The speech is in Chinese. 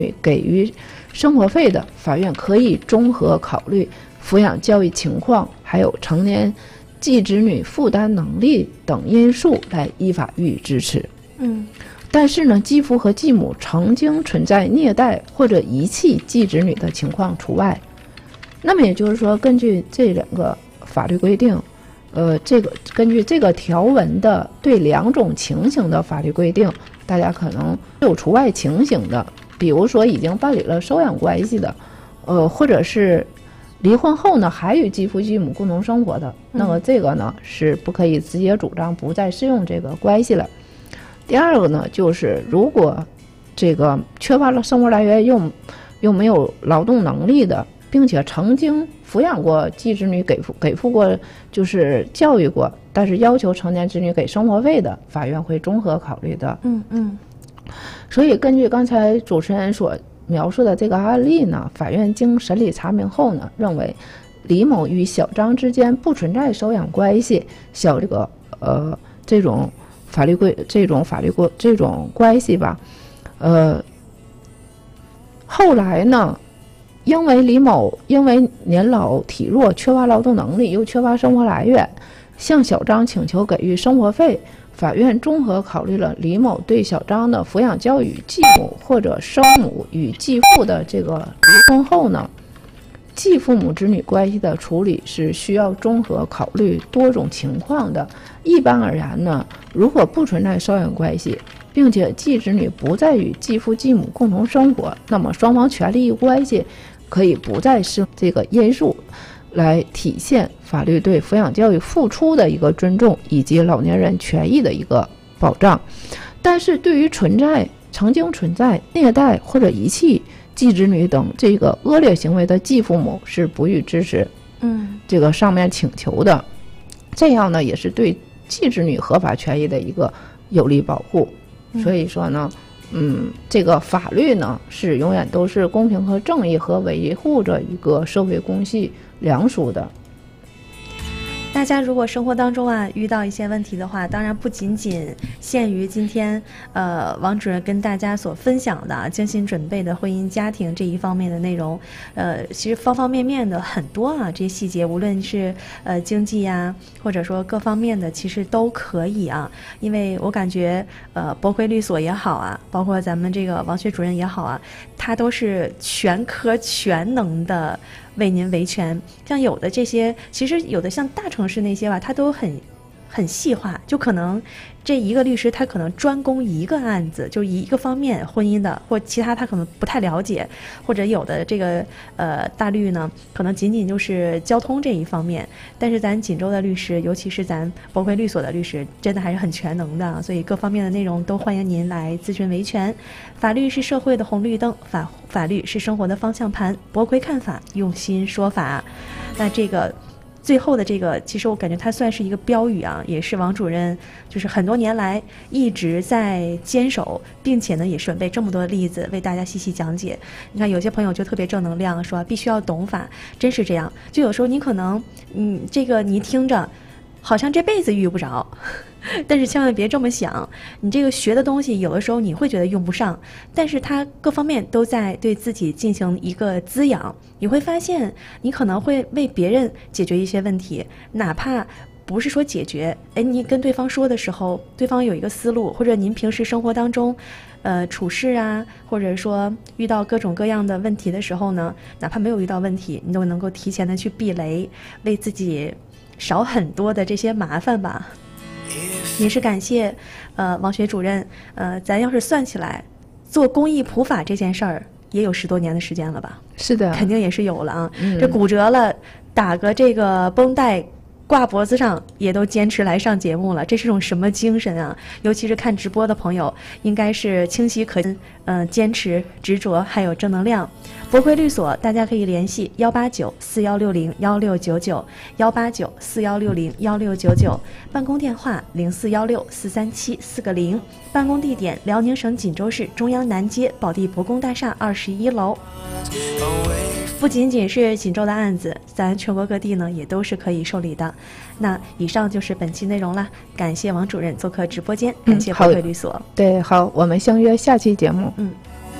给予生活费的，法院可以综合考虑抚养教育情况，还有成年继子女负担能力等因素来依法予以支持。但是呢，继父和继母曾经存在虐待或者遗弃继子女的情况除外。那么也就是说，根据这两个法律规定，根据这个条文的对两种情形的法律规定，大家可能有除外情形的，比如说已经办理了收养关系的，或者是离婚后呢还与继父继母共同生活的，那么这个呢是不可以直接主张不再适用这个关系了。第二个呢，就是如果这个缺乏了生活来源又没有劳动能力的，并且曾经抚养过继子女，给付过就是教育过，但是要求成年子女给生活费的，法院会综合考虑的。所以根据刚才主持人所描述的这个案例呢，法院经审理查明后呢，认为李某与小张之间不存在收养关系，这种关系吧，后来呢，因为李某因为年老体弱，缺乏劳动能力，又缺乏生活来源，向小张请求给予生活费。法院综合考虑了李某对小张的抚养教育，继母或者生母与继父的这个离婚后呢，继父母子女关系的处理是需要综合考虑多种情况的。一般而言呢，如果不存在收养关系，并且继子女不再与继父继母共同生活，那么双方权利关系可以不再是这个因素来体现法律对抚养教育付出的一个尊重，以及老年人权益的一个保障。但是对于曾经存在虐待或者遗弃继子女等这个恶劣行为的继父母是不予支持这个上面请求的，这样呢也是对继子女合法权益的一个有力保护。所以说呢，这个法律呢是永远都是公平和正义和维护着一个社会公序良俗的。 大家如果生活当中遇到一些问题的话，当然不仅仅限于今天王主任跟大家所分享的精心准备的婚姻家庭这一方面的内容，其实方方面面的很多这些细节，无论是经济或者说各方面的，其实都可以因为我感觉博辉律所也好包括咱们这个王学主任也好他都是全科全能的为您维权。像有的这些，其实有的像大城市那些他都很细化，就可能这一个律师他可能专攻一个案子，就一个方面婚姻的，或其他他可能不太了解，或者有的这个大律呢可能仅仅就是交通这一方面。但是咱锦州的律师，尤其是咱博辉律所的律师，真的还是很全能的，所以各方面的内容都欢迎您来咨询维权。法律是社会的红绿灯，法律是生活的方向盘，博辉看法，用心说法。那这个最后的这个，其实我感觉它算是一个标语也是王主任就是很多年来一直在坚守，并且呢也准备这么多例子为大家细细讲解。你看有些朋友就特别正能量，说必须要懂法，真是这样。就有时候你可能这个你听着好像这辈子遇不着，但是千万别这么想，你这个学的东西有的时候你会觉得用不上，但是它各方面都在对自己进行一个滋养。你会发现你可能会为别人解决一些问题，哪怕不是说解决，你跟对方说的时候，对方有一个思路，或者您平时生活当中处事或者说遇到各种各样的问题的时候呢，哪怕没有遇到问题，你都能够提前的去避雷，为自己少很多的这些麻烦吧。也是感谢王学主任，咱要是算起来做公益普法这件事儿也有10多年的时间了吧？ 是的， 肯定也是有了这骨折了打个这个绷带挂脖子上也都坚持来上节目了，这是种什么精神尤其是看直播的朋友应该是清晰可见，坚持执着还有正能量。博辉律所大家可以联系18941601699 18941601699，办公电话0416437440，办公地点辽宁省锦州市中央南街保地博工大厦21楼。不仅仅是锦州的案子，咱全国各地呢也都是可以受理的。那以上就是本期内容了，感谢王主任做客直播间，感谢博辉律所。 对，好，我们相约下期节目。